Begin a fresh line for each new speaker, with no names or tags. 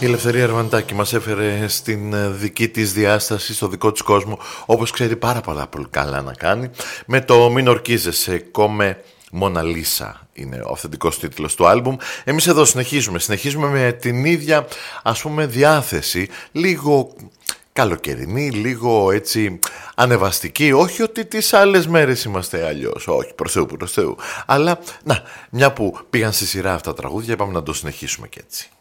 Η Ελευθερία Αρβανιτάκη μας έφερε στην δική της διάσταση, στο δικό της κόσμο, όπως ξέρει πάρα πολύ καλά να κάνει, με το «Μην ορκίζεσαι, κόμε Μόνα Λίσα» είναι ο αυθεντικός τίτλος του άλμπουμ. Εμείς εδώ συνεχίζουμε με την ίδια, ας πούμε, διάθεση, λίγο καλοκαιρινή, λίγο έτσι ανεβαστική. Όχι ότι τις άλλες μέρες είμαστε αλλιώς, όχι, προς Θεού. Αλλά, να, μια που πήγαν στη σειρά αυτά τα τραγούδια, είπαμε να το συνεχίσουμε και έτσι.